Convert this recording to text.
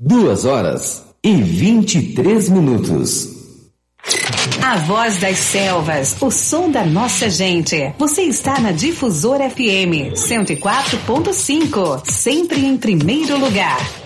2h23. A voz das selvas, o som da nossa gente. Você está na Difusora FM 104.5, sempre em primeiro lugar.